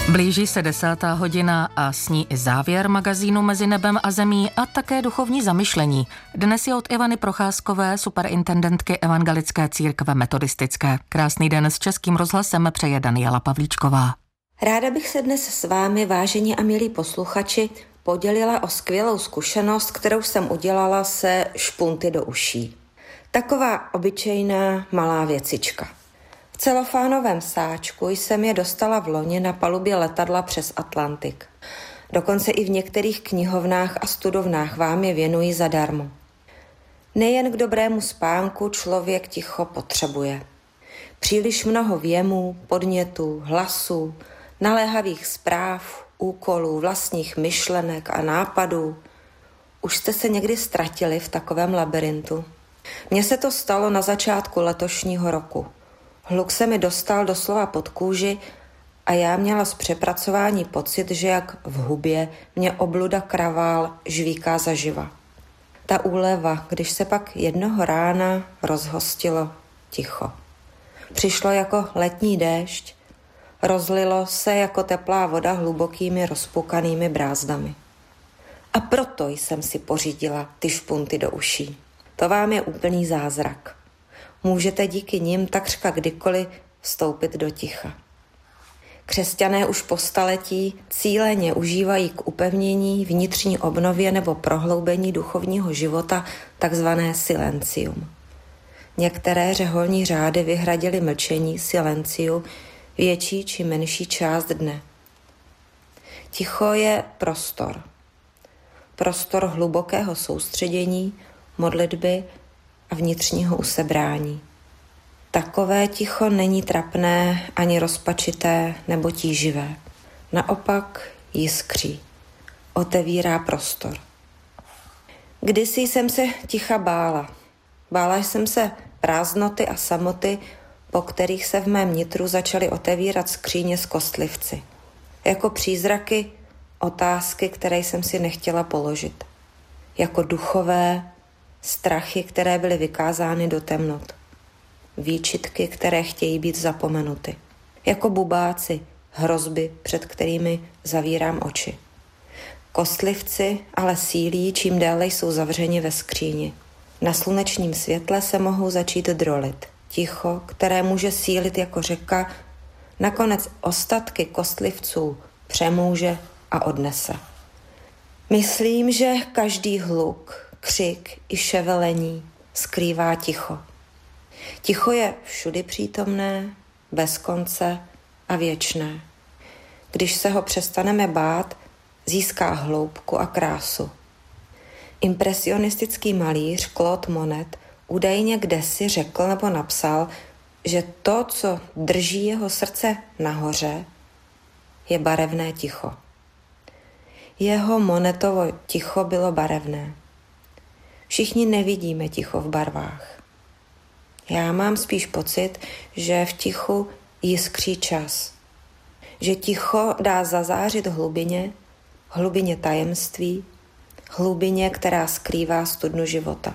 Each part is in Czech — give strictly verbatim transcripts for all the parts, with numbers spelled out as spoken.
Blíží se desátá hodina a s ní i závěr magazínu Mezi nebem a zemí a také duchovní zamyšlení. Dnes je od Ivany Procházkové, superintendentky Evangelické církve metodistické. Krásný den s Českým rozhlasem přeje Daniela Pavlíčková. Ráda bych se dnes s vámi, vážení a milí posluchači, podělila o skvělou zkušenost, kterou jsem udělala se špunty do uší. Taková obyčejná malá věcička. V celofánovém sáčku jsem je dostala v loni na palubě letadla přes Atlantik. Dokonce i v některých knihovnách a studovnách vám je věnují zadarmo. Nejen k dobrému spánku člověk ticho potřebuje. Příliš mnoho věmů, podnětů, hlasů, naléhavých zpráv, úkolů, vlastních myšlenek a nápadů. Už jste se někdy ztratili v takovém labirintu? Mně se to stalo na začátku letošního roku. Hluk se mi dostal doslova pod kůži a já měla z přepracování pocit, že jak v hubě mě obluda kravál žvíká zaživa. Ta úleva, když se pak jednoho rána rozhostilo ticho. Přišlo jako letní déšť, rozlilo se jako teplá voda hlubokými rozpukanými brázdami. A proto jsem si pořídila ty špunty do uší. To vám je úplný zázrak. Můžete díky nim takřka kdykoliv vstoupit do ticha. Křesťané už po staletí cíleně užívají k upevnění, vnitřní obnově nebo prohloubení duchovního života takzvané silencium. Některé řeholní řády vyhradily mlčení silenciu větší či menší část dne. Ticho je prostor. Prostor hlubokého soustředění, modlitby a vnitřního usebrání. Takové ticho není trapné, ani rozpačité nebo tíživé. Naopak jiskří, otevírá prostor. Kdysi jsem se ticha bála. Bála jsem se prázdnoty a samoty, po kterých se v mém nitru začaly otevírat skříně s kostlivci. Jako přízraky, otázky, které jsem si nechtěla položit. Jako duchové strachy, které byly vykázány do temnot. Výčitky, které chtějí být zapomenuty. Jako bubáci, hrozby, před kterými zavírám oči. Kostlivci ale sílí, čím déle jsou zavřeni ve skříni. Na slunečním světle se mohou začít drolit. Ticho, které může sílit jako řeka, nakonec ostatky kostlivců přemůže a odnese. Myslím, že každý hluk, křik i ševelení skrývá ticho. Ticho je všudy přítomné, bez konce a věčné. Když se ho přestaneme bát, získá hloubku a krásu. Impresionistický malíř Claude Monet údajně kdesi řekl nebo napsal, že to, co drží jeho srdce nahoře, je barevné ticho. Jeho Monetovo ticho bylo barevné. Všichni nevidíme ticho v barvách. Já mám spíš pocit, že v tichu jiskří čas. Že ticho dá zazářit hlubině, hlubině tajemství, hlubině, která skrývá studnu života.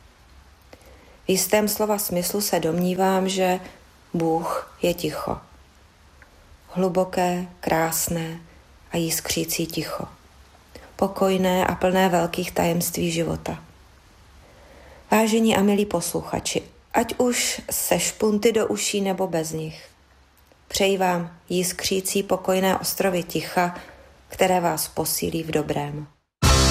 V jistém slova smyslu se domnívám, že Bůh je ticho. Hluboké, krásné a jiskřící ticho. Pokojné a plné velkých tajemství života. Vážení a milí posluchači, ať už se špunty do uší nebo bez nich, přeji vám jiskřící pokojné ostrovy ticha, které vás posílí v dobrém.